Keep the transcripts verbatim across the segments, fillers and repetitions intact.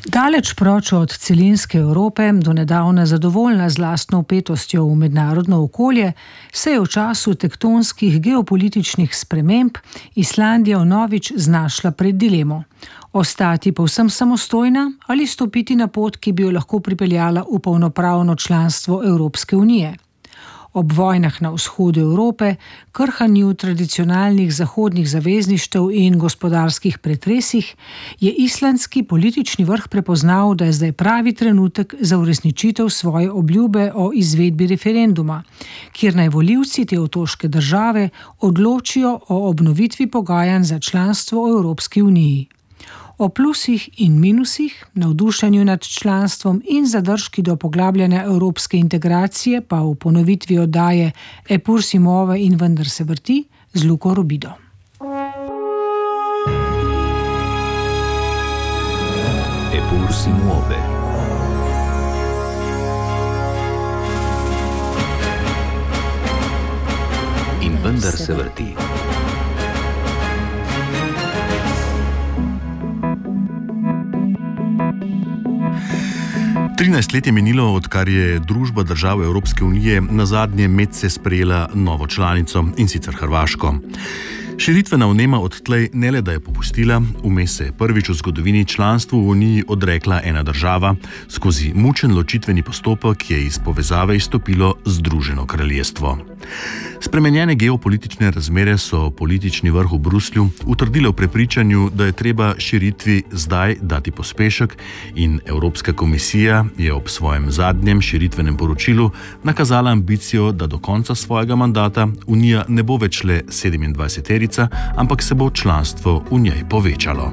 Daleč proč od celinske Evrope, do nedavna zadovoljna z lastno vpetostjo v mednarodno okolje, se je v času tektonskih geopolitičnih sprememb Islandija vnovič znašla pred dilemo: ostati povsem samostojna ali stopiti na pot, ki bi jo lahko pripeljala v polnopravno članstvo Evropske unije. Ob vojnah na vzhodu Evrope, krhanju tradicionalnih zahodnih zavezništev in gospodarskih pretresih, je islandski politični vrh prepoznal, da je zdaj pravi trenutek za uresničitev svoje obljube o izvedbi referenduma, kjer naj volivci te otoške države odločijo o obnovitvi pogajanj za članstvo v Evropski uniji. O plusih in minusih, navdušenju nad članstvom in zadržki do poglabljanja evropske integracije pa v ponovitvi oddaje Eppur si muove in vendar se vrti z Luko Robido. Eppur si muove. In vendar se vrti. trinajst let je minilo, odkar je družba držav Evropske unije nazadnje medse sprejela novo članico, in sicer Hrvaško. Širitvena vnema odtlej ne le da je popustila, vmes se je prvič v zgodovini članstvu v Uniji odrekla ena država, skozi mučen ločitveni postopek je iz povezave izstopilo Združeno kraljestvo. Spremenjene geopolitične razmere so politični vrh v Bruslju utrdile v prepričanju, da je treba širitvi zdaj dati pospešek, in Evropska komisija je ob svojem zadnjem širitvenem poročilu nakazala ambicijo, da do konca svojega mandata Unija ne bo več le sedemindvajseterica, ampak se bo članstvo v njej povečalo.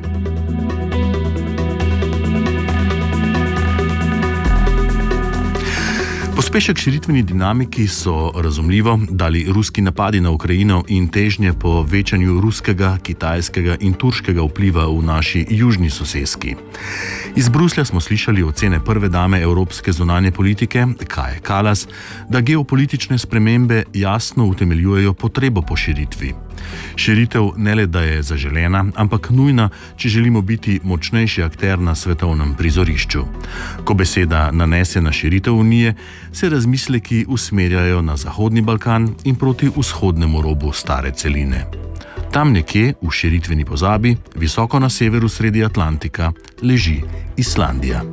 Pospešek širitveni dinamiki so razumljivo dali ruski napadi na Ukrajino in težnje po večanju ruskega, kitajskega in turškega vpliva v naši južni soseski. Iz Bruslja smo slišali ocene prve dame evropske zunanje politike, Kaje Kallas, da geopolitične spremembe jasno utemeljujejo potrebo po širitvi. Širitev ne le da je zaželena, ampak nujna, če želimo biti močnejši akter na svetovnem prizorišču. Ko beseda nanese na širitev Unije, se razmisleki usmerjajo na Zahodni Balkan in proti vzhodnemu robu stare celine. Tam nekje, v širitveni pozabi, visoko na severu sredi Atlantika, leži Islandija.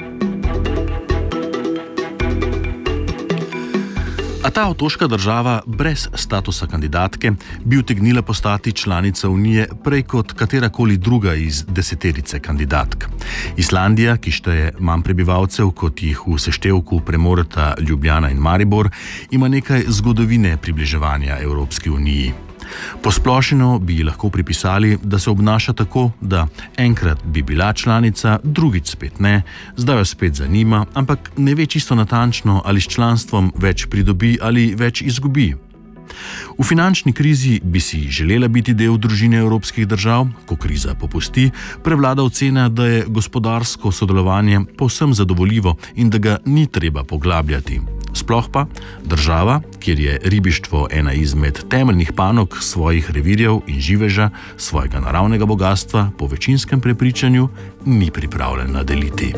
A ta otoška država brez statusa kandidatke bi utegnila postati članica Unije prej kot katerakoli druga iz deseterice kandidatk. Islandija, ki šteje manj prebivalcev, kot jih v seštevku premoreta Ljubljana in Maribor, ima nekaj zgodovine približevanja Evropski uniji. Posplošeno bi lahko pripisali, da se obnaša tako, da enkrat bi bila članica, drugič spet ne, zdaj jo spet zanima, ampak ne ve čisto natančno, ali s članstvom več pridobi ali več izgubi. V finančni krizi bi si želela biti del družine evropskih držav, ko kriza popusti, prevlada ocena, da je gospodarsko sodelovanje povsem zadovoljivo in da ga ni treba poglabljati. Sploh pa država, kjer je ribištvo ena izmed temeljnih panog svojih revirjev in živeža, svojega naravnega bogatstva, po večinskem prepričanju ni pripravljena deliti.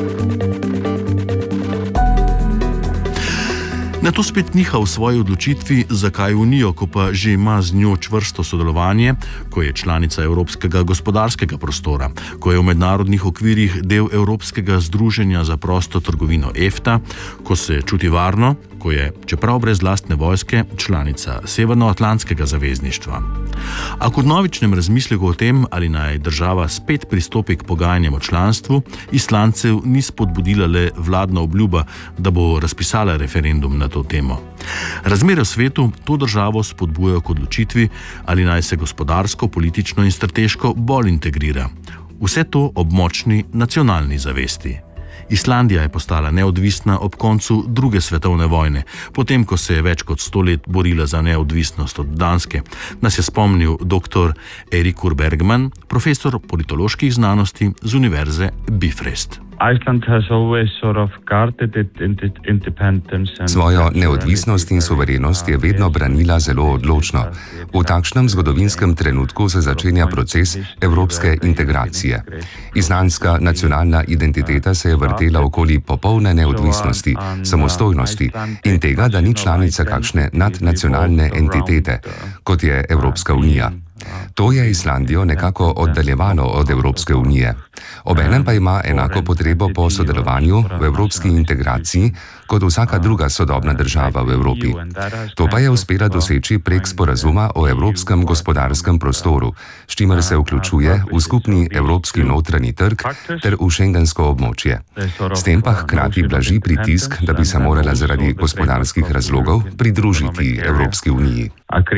Nato spet niha v svoji odločitvi, zakaj Unijo, ko pa že ima z njo čvrsto sodelovanje, ko je članica Evropskega gospodarskega prostora, ko je v mednarodnih okvirih del Evropskega združenja za prosto trgovino EFTA, ko se čuti varno, ko je, čeprav brez lastne vojske, članica Severnoatlantskega zavezništva. A kot novičnem razmisleku o tem, ali naj država spet pristopi k pogajanjem o članstvu, Islandcev ni spodbudila le vladna obljuba, da bo razpisala referendum na to temo. Razmere v svetu to državo spodbujajo k odločitvi, ali naj se gospodarsko, politično in strateško bolj integrira. Vse to ob močni nacionalni zavesti. Islandija je postala neodvisna ob koncu druge svetovne vojne, potem ko se je več kot sto let borila za neodvisnost od Danske, nas je spomnil dr. Eiríkur Bergman, profesor politoloških znanosti z Univerze Bifröst. Svojo neodvisnost in suverenost je vedno branila zelo odločno. V takšnem zgodovinskem trenutku se začenja proces evropske integracije. Islandska nacionalna identiteta se je vrtela okoli popolne neodvisnosti, samostojnosti in tega, da ni članica kakšne nadnacionalne entitete, kot je Evropska unija. To je Islandijo nekako oddaljevalo od Evropske unije. Obenem pa ima enako potrebo po sodelovanju v evropski integraciji kot vsaka druga sodobna država v Evropi. To pa je uspela doseči prek sporazuma o evropskem gospodarskem prostoru, s čimer se vključuje v skupni evropski notranji trg ter v šengensko območje. S tem pa hkrati blaži pritisk, da bi se morala zaradi gospodarskih razlogov pridružiti Evropski uniji.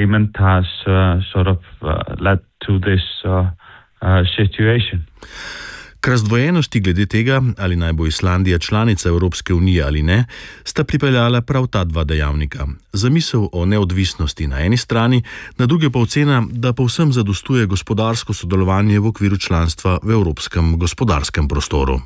K razdvojenosti glede tega, ali naj bo Islandija članica Evropske unije ali ne, sta pripeljala prav ta dva dejavnika. Zamisel o neodvisnosti na eni strani, na drugi pa ocena, da povsem zadostuje gospodarsko sodelovanje v okviru članstva v Evropskem gospodarskem prostoru.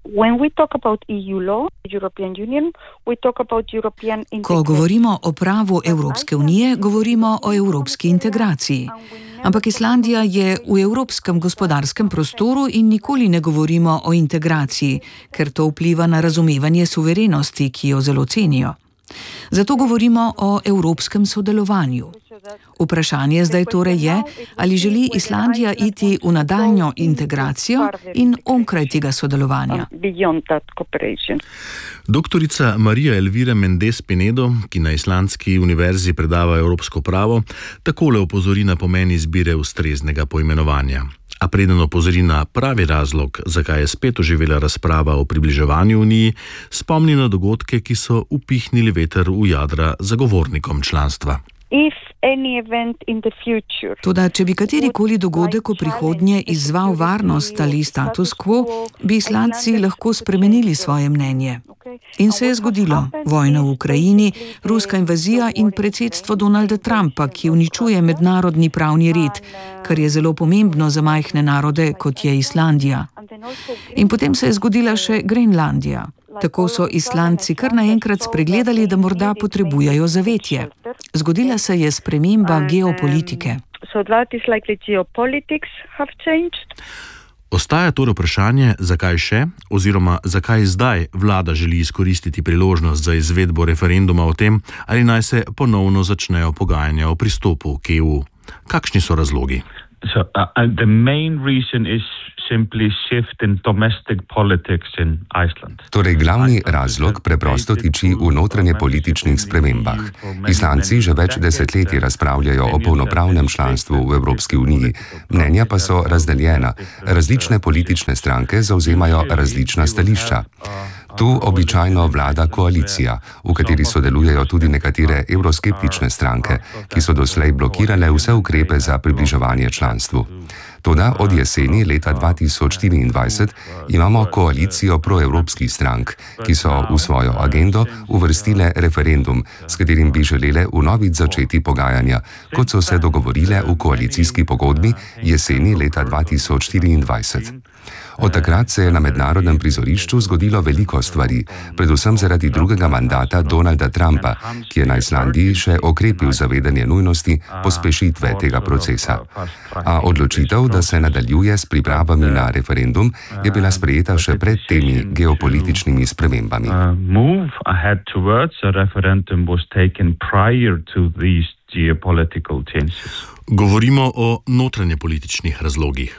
Ko govorimo o pravu Evropske unije, govorimo o evropski integraciji. Ampak Islandija je v evropskem gospodarskem prostoru in nikoli ne govorimo o integraciji, ker to vpliva na razumevanje suverenosti, ki jo zelo cenijo. Zato govorimo o evropskem sodelovanju. Vprašanje zdaj torej je, ali želi Islandija iti v nadaljnjo integracijo in onkraj tega sodelovanja. Doktorica Marija Elvira Mendes Pinedo, ki na Islandski univerzi predava evropsko pravo, takole opozori na pomen izbire ustreznega poimenovanja. A preden opozori na pravi razlog, zakaj je spet oživela razprava o približevanju Uniji, spomni na dogodke, ki so upihnili veter v jadra zagovornikom članstva. Toda, če bi katerikoli dogodek v prihodnje izzval varnost ali status quo, bi Islandci lahko spremenili svoje mnenje. In se je zgodilo. Vojna v Ukrajini, ruska invazija in predsedstvo Donalda Trumpa, ki uničuje mednarodni pravni red, kar je zelo pomembno za majhne narode, kot je Islandija. In potem se je zgodila še Grenlandija. Tako so Islandci kar naenkrat spregledali, da morda potrebujejo zavetje. Zgodila se je sprememba geopolitike. Ostaja torej vprašanje, zakaj še, oziroma zakaj zdaj vlada želi izkoristiti priložnost za izvedbo referenduma o tem, ali naj se ponovno začnejo pogajanja o pristopu k E U. Kakšni so razlogi? So, uh, the main reason is simply shift in domestic politics in Iceland. Torej, glavni razlog preprosto tiči v notranje političnih spremembah. Islandci že več desetletij razpravljajo o polnopravnem članstvu v Evropski uniji. Mnenja pa so razdeljena. Različne politične stranke zauzemajo različna stališča. Tu običajno vlada koalicija, v kateri sodelujejo tudi nekatere evroskeptične stranke, ki so doslej blokirale vse ukrepe za približevanje članstvu. Toda od jeseni leta dva tisoč štiriindvajset imamo koalicijo proevropskih strank, ki so v svojo agendo uvrstile referendum, s katerim bi želele vnovič začeti pogajanja, kot so se dogovorile v koalicijski pogodbi jeseni leta dva tisoč štiriindvajset. Od takrat se je na mednarodnem prizorišču zgodilo veliko stvari, predvsem zaradi drugega mandata Donalda Trumpa, ki je na Islandiji še okrepil zavedanje nujnosti pospešitve tega procesa. A odločitev, da se nadaljuje s pripravami na referendum, je bila sprejeta še pred temi geopolitičnimi spremembami. Govorimo o notranjepolitičnih razlogih.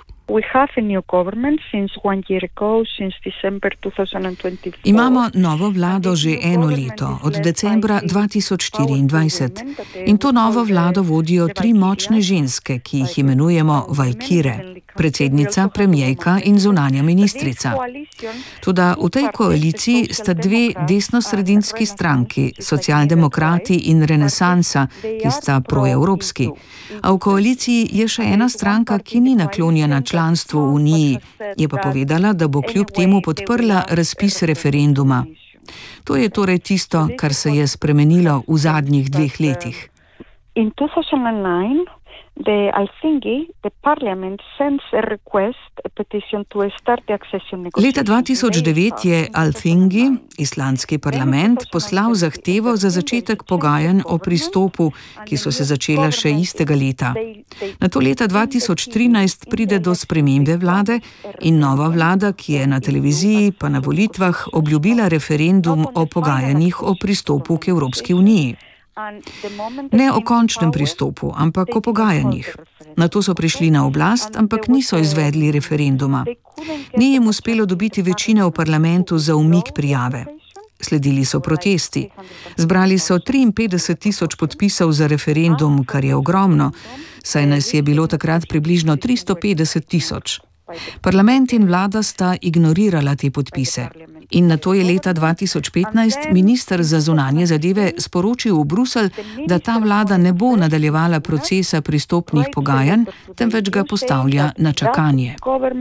Imamo novo vlado že eno leto, od decembra dva tisoč štiriindvajset. In to novo vlado vodijo tri močne ženske, ki jih imenujemo valkire. Predsednica, premijejka in zunanja ministrica. Toda v tej koaliciji sta dve desnosredinski stranki, socialdemokrati in Renesansa, ki sta proevropski. A v koaliciji je še ena stranka, ki ni naklonjena članstvu v Uniji, je pa povedala, da bo kljub temu podprla razpis referenduma. To je torej tisto, kar se je spremenilo v zadnjih dveh letih. In two thousand nine the Helsinki, the parliament sends a request, a petition to start the accession negotiations. Leta dva tisoč devet je Helsinki, islandski parlament, poslal zahtevo za začetek pogajanj o pristopu, ki so se začela še istega leta. Nato leta dva tisoč trinajst pride do spremembe vlade in nova vlada, ki je na televiziji pa na volitvah obljubila referendum o pogajanjih o pristopu k Evropski uniji. Ne o končnem pristopu, ampak o pogajanjih. Nato so prišli na oblast, ampak niso izvedli referenduma. Ni jim uspelo dobiti večine v parlamentu za umik prijave. Sledili so protesti. Zbrali so triinpetdeset tisoč podpisov za referendum, kar je ogromno, saj nas je bilo takrat približno tristo petdeset tisoč. Parlament in vlada sta ignorirala te podpise. In nato je leta dva tisoč petnajst minister za zunanje zadeve sporočil v Bruselj, da ta vlada ne bo nadaljevala procesa pristopnih pogajanj, temveč ga postavlja na čakanje.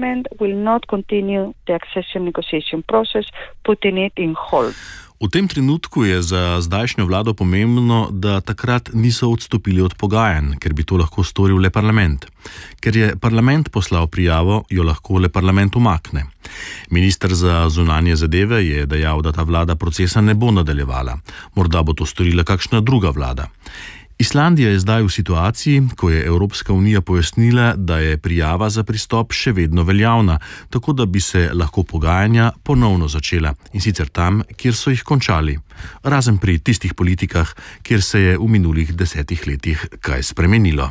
V tem trenutku je za zdajšnjo vlado pomembno, da takrat niso odstopili od pogajanj, ker bi to lahko storil le parlament. Ker je parlament poslal prijavo, jo lahko le parlament umakne. Minister za zunanje zadeve je dejal, da ta vlada procesa ne bo nadaljevala. Morda bo to storila kakšna druga vlada. Islandija je zdaj v situaciji, ko je Evropska unija pojasnila, da je prijava za pristop še vedno veljavna, tako da bi se lahko pogajanja ponovno začela, in sicer tam, kjer so jih končali, razen pri tistih politikah, kjer se je v minulih desetih letih kaj spremenilo.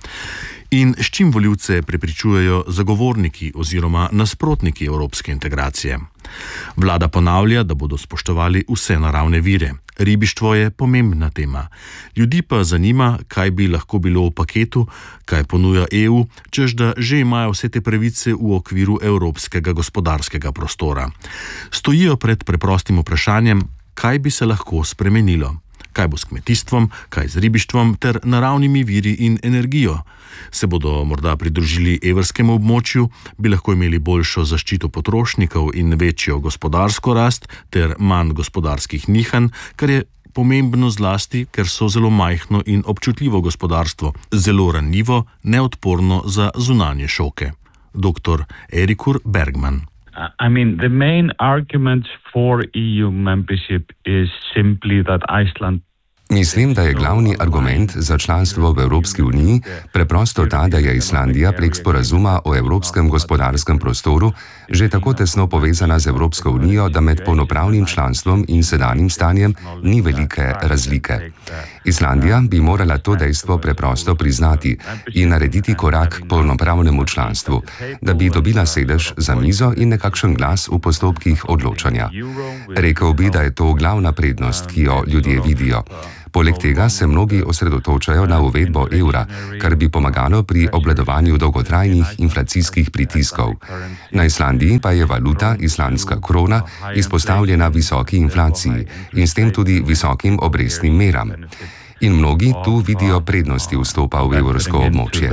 In s čim volivce prepričujejo zagovorniki oziroma nasprotniki evropske integracije? Vlada ponavlja, da bodo spoštovali vse naravne vire. Ribištvo je pomembna tema. Ljudi pa zanima, kaj bi lahko bilo v paketu, kaj ponuja E U, čež da že imajo vse te pravice v okviru evropskega gospodarskega prostora. Stojijo pred preprostim vprašanjem, kaj bi se lahko spremenilo. Kaj bo s kmetijstvom, kaj z ribištvom ter naravnimi viri in energijo? Se bodo morda pridružili evrskemu območju, bi lahko imeli boljšo zaščito potrošnikov in večjo gospodarsko rast ter manj gospodarskih nihanj, kar je pomembno zlasti, ker so zelo majhno in občutljivo gospodarstvo, zelo ranljivo, neodporno za zunanje šoke. Doktor Erikur Bergman. I mean, the main argument for E U membership is simply that Iceland. Mislim, da je glavni argument za članstvo v Evropski uniji preprosto ta, da je Islandija prek sporazuma o evropskem gospodarskem prostoru že tako tesno povezana z Evropsko unijo, da med polnopravnim članstvom in sedanjim stanjem ni velike razlike. Islandija bi morala to dejstvo preprosto priznati in narediti korak k polnopravnemu članstvu, da bi dobila sedež za mizo in nekakšen glas v postopkih odločanja. Rekel bi, da je to glavna prednost, ki jo ljudje vidijo. Poleg tega se mnogi osredotočajo na uvedbo evra, kar bi pomagalo pri obvladovanju dolgotrajnih inflacijskih pritiskov. Na Islandiji pa je valuta, islandska krona, izpostavljena visoki inflaciji in s tem tudi visokim obrestnim meram. In mnogi tu vidijo prednosti vstopa v evrsko območje.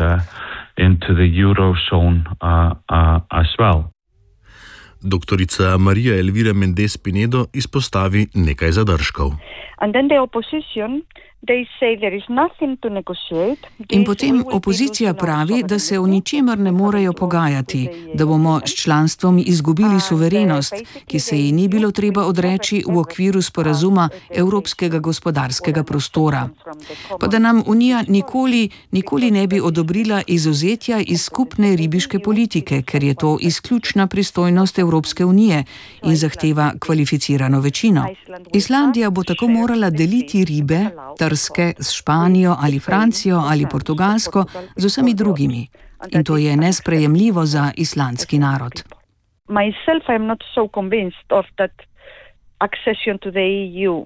Doktorica Marija Elvira Mendes Pinedo izpostavi nekaj zadržkov. In potem opozicija pravi, da se o ničemer ne morejo pogajati, da bomo s članstvom izgubili suverenost, ki se ji ni bilo treba odreči v okviru sporazuma Evropskega gospodarskega prostora. Pa da nam Unija nikoli, nikoli ne bi odobrila izuzetja iz skupne ribiške politike, ker je to izključna pristojnost Evropske unije in zahteva kvalificirano večino. Islandija bo tako morala deliti ribe, trske s Španijo ali Francijo ali Portugalsko z vsemi drugimi. In to je nesprejemljivo za islandski narod. Myself, I am not so convinced of that accession to the E U.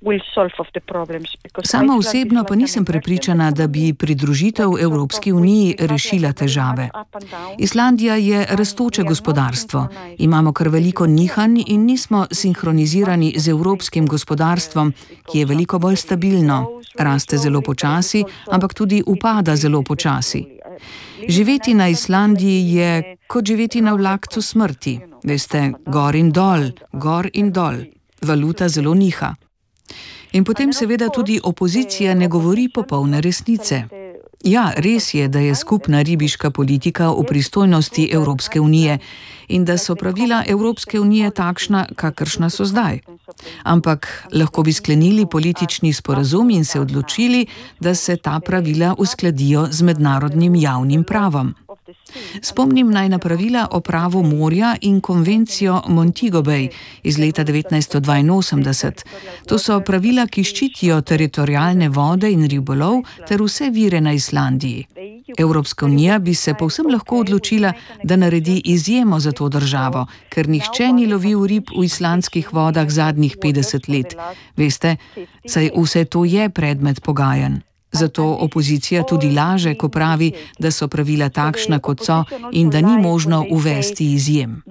Sama osebno pa nisem prepričana, da bi pridružitev Evropski uniji rešila težave. Islandija je rastoče gospodarstvo. Imamo kar veliko nihanj in nismo sinhronizirani z evropskim gospodarstvom, ki je veliko bolj stabilno. Raste zelo počasi, ampak tudi upada zelo počasi. Živeti na Islandiji je kot živeti na vlakcu smrti. Veste, gor in dol, gor in dol. Valuta zelo niha. In potem seveda tudi opozicija ne govori popolne resnice. Ja, res je, da je skupna ribiška politika v pristojnosti Evropske unije in da so pravila Evropske unije takšna, kakršna so zdaj. Ampak lahko bi sklenili politični sporazum in se odločili, da se ta pravila uskladijo z mednarodnim javnim pravom. Spomnim naj na pravila o pravu morja in konvencijo Montego Bay iz leta devetnajststo dvainosemdeset. To so pravila, ki ščitijo teritorialne vode in ribolov ter vse vire na Islandiji. Evropska unija bi se povsem lahko odločila, da naredi izjemo za to državo, ker nihče ni lovil rib v islandskih vodah zadnjih petdeset let. Veste, saj vse to je predmet pogajanj. Zato opozicija tudi laže, ko pravi, da so pravila takšna, kot so in da ni možno uvesti izjem.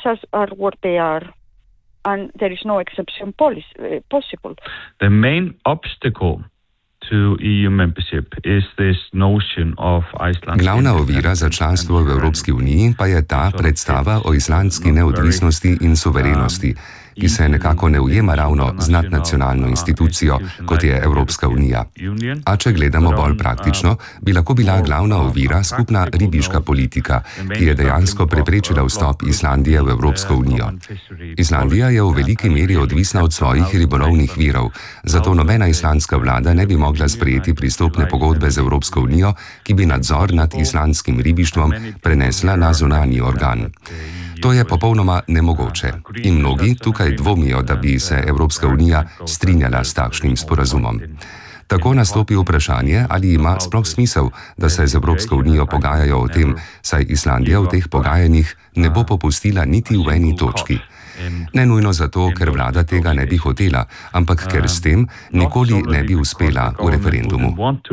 The main obstacle to E U membership is this notion of Iceland. Glavna ovira za članstvo v Evropski uniji pa je ta predstava o islandski neodvisnosti in suverenosti, ki se nekako ne ujema ravno z nadnacionalno institucijo, kot je Evropska unija. A če gledamo bolj praktično, bi lahko bila glavna ovira skupna ribiška politika, ki je dejansko preprečila vstop Islandije v Evropsko unijo. Islandija je v veliki meri odvisna od svojih ribolovnih virov, zato nobena islandska vlada ne bi mogla sprejeti pristopne pogodbe z Evropsko unijo, ki bi nadzor nad islandskim ribištvom prenesla na zunanji organ. To je popolnoma nemogoče in mnogi tukaj dvomijo, da bi se Evropska unija strinjala s takšnim sporazumom. Tako nastopi vprašanje, ali ima sploh smisel, da se z Evropsko unijo pogajajo o tem, saj Islandija v teh pogajanjih ne bo popustila niti v eni točki. Ne nujno zato, ker vlada tega ne bi hotela, ampak ker s tem nikoli ne bi uspela v referendumu.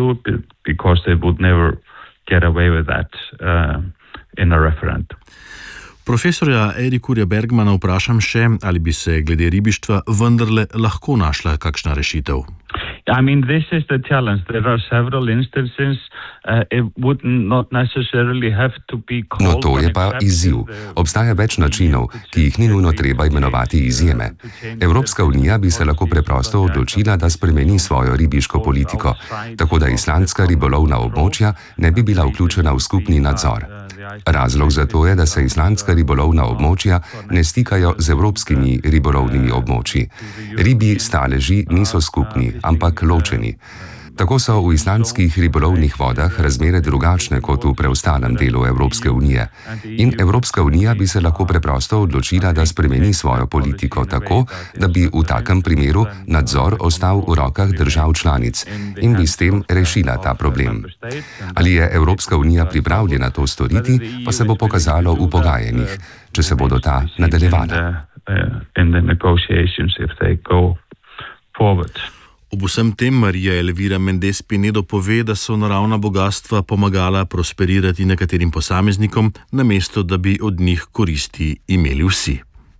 Profesorja Eirikurja Bergmana vprašam še, ali bi se glede ribištva vendarle lahko našla kakšna rešitev. I mean, this is the challenge. There are several instances. Uh, it would not necessarily have to be called. No, to je pa izziv. Obstaja več načinov, ki jih ni nujno treba imenovati izjeme. Evropska unija bi se lahko preprosto odločila, da spremeni svojo ribiško politiko, tako da islandska ribolovna območja ne bi bila vključena v skupni nadzor. Razlog za to je, da se islandska ribolovna območja ne stikajo z evropskimi ribolovnimi območji. Ribji staleži niso skupni, ampak ločeni. Tako so v islandskih ribolovnih vodah razmere drugačne kot v preostalem delu Evropske unije. In Evropska unija bi se lahko preprosto odločila, da spremeni svojo politiko tako, da bi v takem primeru nadzor ostal v rokah držav članic in bi s tem rešila ta problem. Ali je Evropska unija pripravljena to storiti, pa se bo pokazalo v pogajanjih, če se bodo ta nadaljevala. Ob vsem tem Marija Elvira Mendes Pinedo pove, da so naravna bogatstva pomagala prosperirati nekaterim posameznikom, namesto da bi od njih koristi imeli vsi.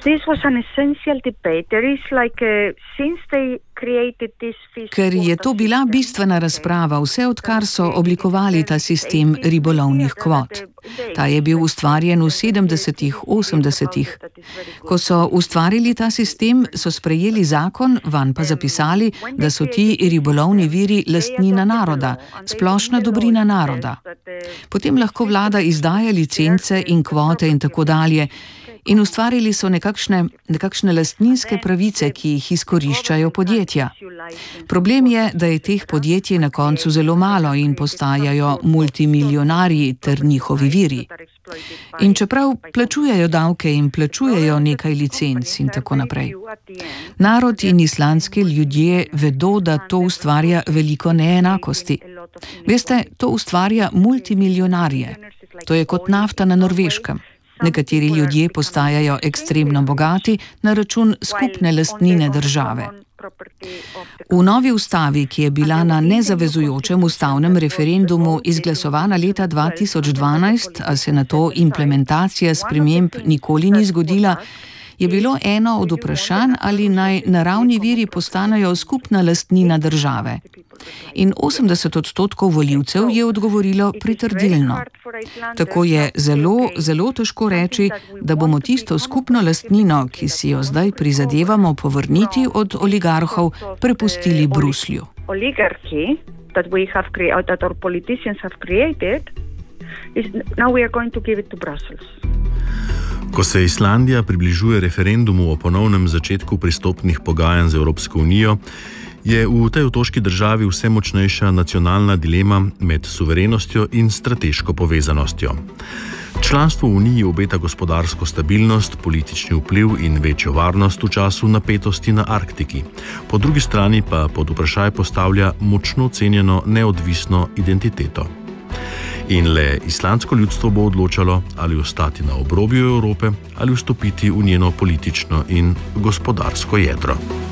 Ker je to bila bistvena razprava, vse odkar so oblikovali ta sistem ribolovnih kvot. Ta je bil ustvarjen v sedemdesetih, osemdesetih. Ko so ustvarili ta sistem, so sprejeli zakon, vanj pa zapisali, da so ti ribolovni viri lastnina naroda, splošna dobrina naroda. Potem lahko vlada izdaja licence in kvote in tako dalje. In ustvarili so nekakšne, nekakšne lastninske pravice, ki jih izkoriščajo podjetja. Problem je, da je teh podjetij na koncu zelo malo in postajajo multimilionarji ter njihovi viri. In čeprav plačujejo davke in plačujejo nekaj licenc in tako naprej. Narod in islandski ljudje vedo, da to ustvarja veliko neenakosti. Veste, to ustvarja multimilionarje. To je kot nafta na Norveškem. Nekateri ljudje postajajo ekstremno bogati na račun skupne lastnine države. V novi ustavi, ki je bila na nezavezujočem ustavnem referendumu izglasovana leta dva tisoč dvanajst, a se na to implementacija sprememb nikoli ni zgodila, je bilo eno od vprašanj, ali naj naravni viri postanejo skupna lastnina države. In osemdeset odstotkov volivcev je odgovorilo pritrdilno. Tako je zelo, zelo težko reči, da bomo tisto skupno lastnino, ki si jo zdaj prizadevamo povrniti od oligarhov, prepustili Bruslju. that we have created, that our politicians have created, is now we are going to give it to Brussels. Ko se Islandija približuje referendumu o ponovnem začetku pristopnih pogajanj z Evropsko unijo, je v tej otoški državi vse močnejša nacionalna dilema med suverenostjo in strateško povezanostjo. Članstvo v Uniji obeta gospodarsko stabilnost, politični vpliv in večjo varnost v času napetosti na Arktiki. Po drugi strani pa pod vprašaj postavlja močno cenjeno neodvisno identiteto. In le islandsko ljudstvo bo odločalo, ali ostati na obrobju Evrope ali vstopiti v njeno politično in gospodarsko jedro.